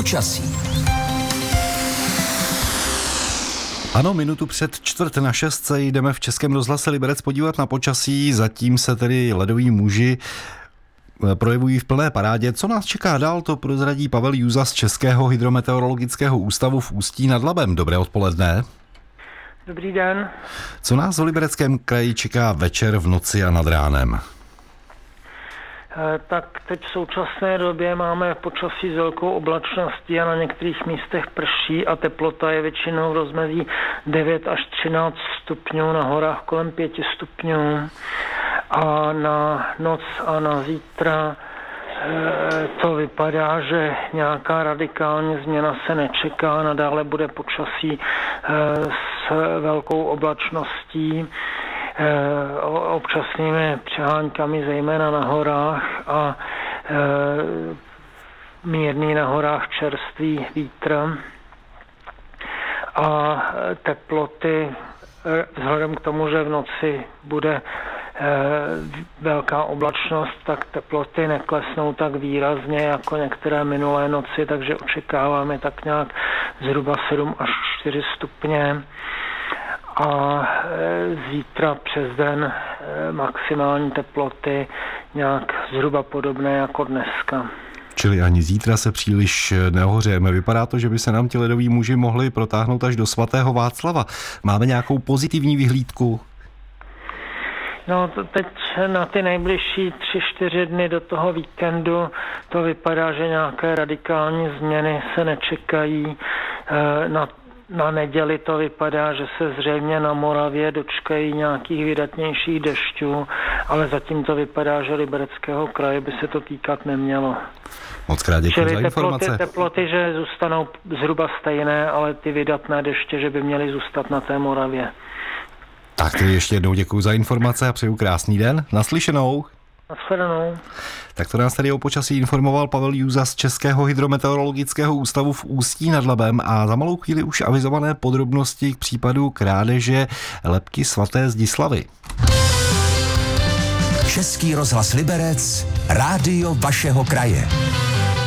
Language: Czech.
Počasí. Ano, minutu před 5:45 se jdeme v Českém rozhlase Liberec podívat na počasí, zatím se tedy ledoví muži projevují v plné parádě. Co nás čeká dál, to prozradí Pavel Jůza z Českého hydrometeorologického ústavu v Ústí nad Labem. Dobré odpoledne. Dobrý den. Co nás v Libereckém kraji čeká večer, v noci a nad ránem? Tak teď v současné době máme počasí s velkou oblačností a na některých místech prší a teplota je většinou v rozmezí 9 až 13 stupňů, na horách kolem 5 stupňů. A na noc a na zítra to vypadá, že nějaká radikální změna se nečeká, nadále bude počasí s velkou oblačností, občasnými přeháňkami, zejména na horách a mírný na horách čerstvý vítr. A teploty, vzhledem k tomu, že v noci bude velká oblačnost, tak teploty neklesnou tak výrazně jako některé minulé noci, takže očekáváme tak nějak zhruba 7 až 4 stupně. A zítra přes den maximální teploty nějak zhruba podobné jako dneska. Čili ani zítra se příliš neohřejeme. Vypadá to, že by se nám ti ledoví muži mohli protáhnout až do svatého Václava. Máme nějakou pozitivní vyhlídku? No teď na ty nejbližší 3-4 dny do toho víkendu to vypadá, že nějaké radikální změny se nečekají. Na neděli to vypadá, že se zřejmě na Moravě dočkají nějakých vydatnějších dešťů, ale zatím to vypadá, že Libereckého kraje by se to týkat nemělo. Moc krát děkuji za informace. Teploty, že zůstanou zhruba stejné, ale ty vydatné deště, že by měly zůstat na té Moravě. Tak tedy ještě jednou děkuji za informace a přeju krásný den. Naslyšenou. Nashledanou. Tak to nás tady o počasí informoval Pavel Jůza z Českého hydrometeorologického ústavu v Ústí nad Labem a za malou chvíli už avizované podrobnosti k případu krádeže lebky svaté Zdislavy. Český rozhlas Liberec, rádio vašeho kraje.